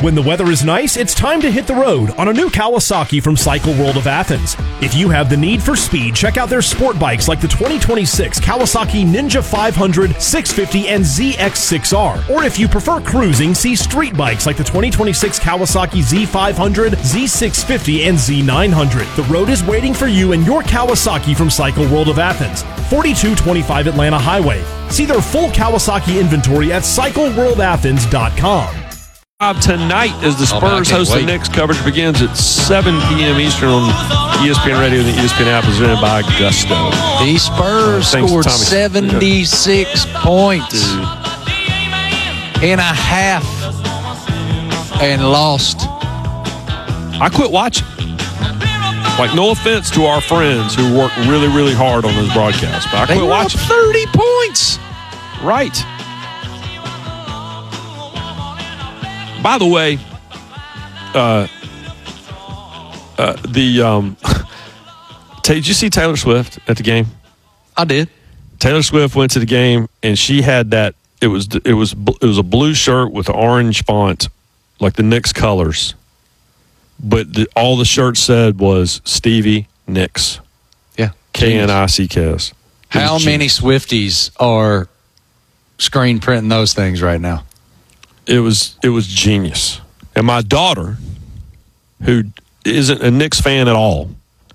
When the weather is nice, it's time to hit the road on a new Kawasaki from Cycle World of Athens. If you have the need for speed, check out their sport bikes like the 2026 Kawasaki Ninja 500, 650, and ZX6R. Or if you prefer cruising, see street bikes like the 2026 Kawasaki Z500, Z650, and Z900. The road is waiting for you and your Kawasaki from Cycle World of Athens, 4225 Atlanta Highway. See their full Kawasaki inventory at CycleWorldAthens.com. Tonight as the Spurs host the Knicks. Coverage begins at 7 p.m. Eastern on ESPN Radio and the ESPN app, presented by Gusto. The Spurs scored 76 points in a half and lost. I quit watching. Like, no offense to our friends who work really, really hard on those broadcasts, but I quit watching. 30 points. Right. By the way, did you see Taylor Swift at the game? I did. Taylor Swift went to the game, and she had that. It was a blue shirt with the orange font, like the Knicks colors. But all the shirt said was Stevie Nicks. Yeah, K-N-I-C-K-S. How many Swifties are screen printing those things right now? It was genius. And my daughter, who isn't a Knicks fan at all,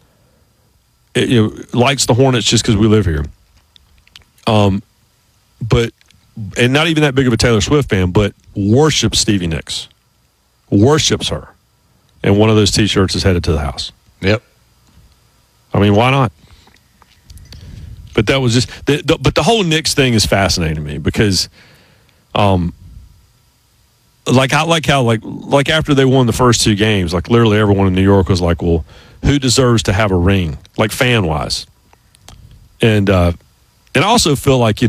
likes the Hornets just because we live here. And not even that big of a Taylor Swift fan, but worships Stevie Nicks. Worships her. And one of those T-shirts is headed to the house. Yep. I mean, why not? But that was just but the whole Knicks thing is fascinating to me because like after they won the first two games, like literally everyone in New York was like, well, who deserves to have a ring, like fan wise? And I also feel like,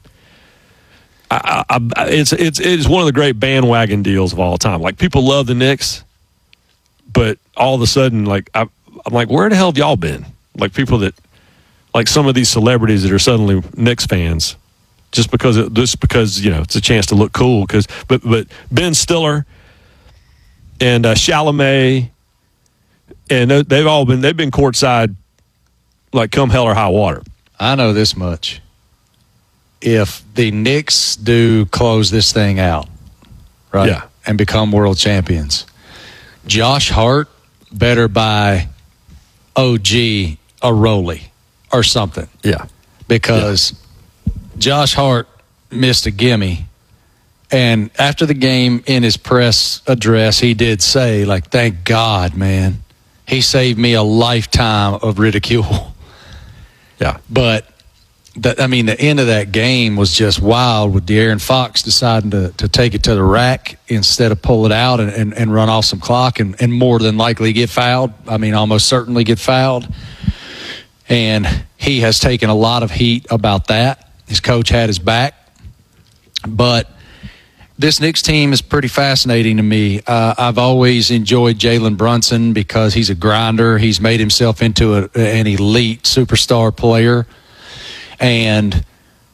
it's one of the great bandwagon deals of all time. Like, people love the Knicks, but all of a sudden, like I'm like, where the hell have y'all been? Like, people that, like some of these celebrities that are suddenly Knicks fans. Just because it's a chance to look cool. But Ben Stiller and Chalamet, and they've been courtside, like come hell or high water. I know this much: if the Knicks do close this thing out, right, yeah, and become world champions, Josh Hart better buy OG a Rollie or something. Yeah, because. Yeah. Josh Hart missed a gimme, and after the game in his press address, he did say, like, thank God, man. He saved me a lifetime of ridicule. Yeah. But, the end of that game was just wild with De'Aaron Fox deciding to take it to the rack instead of pull it out and run off some clock and more than likely get fouled. Almost certainly get fouled. And he has taken a lot of heat about that. His coach had his back. But this Knicks team is pretty fascinating to me. I've always enjoyed Jalen Brunson because he's a grinder. He's made himself into an elite superstar player. And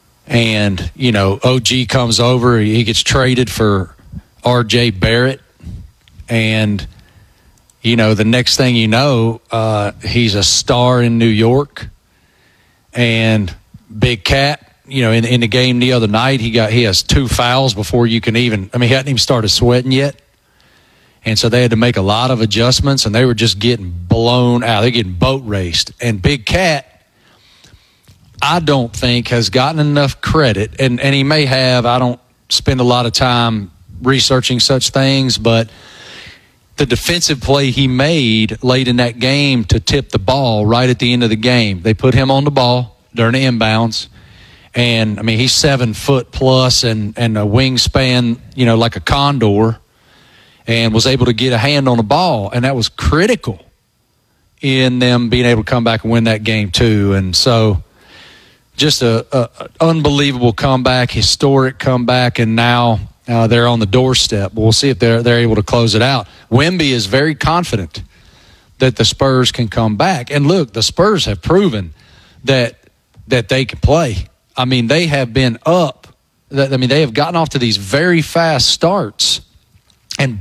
OG comes over. He gets traded for R.J. Barrett. And, the next thing you know, he's a star in New York. And Big Cat. In the game the other night, he has 2 fouls before you can even. He hadn't even started sweating yet, and so they had to make a lot of adjustments, and they were just getting blown out. They're getting boat raced, and Big Cat, I don't think has gotten enough credit, and he may have. I don't spend a lot of time researching such things, but the defensive play he made late in that game to tip the ball right at the end of the game, they put him on the ball during the inbounds. And, he's 7 foot plus and a wingspan, like a condor, and was able to get a hand on the ball. And that was critical in them being able to come back and win that game, too. And so just a unbelievable comeback, historic comeback, and now they're on the doorstep. We'll see if they're able to close it out. Wemby is very confident that the Spurs can come back. And, look, the Spurs have proven that they can play. They have been up. They have gotten off to these very fast starts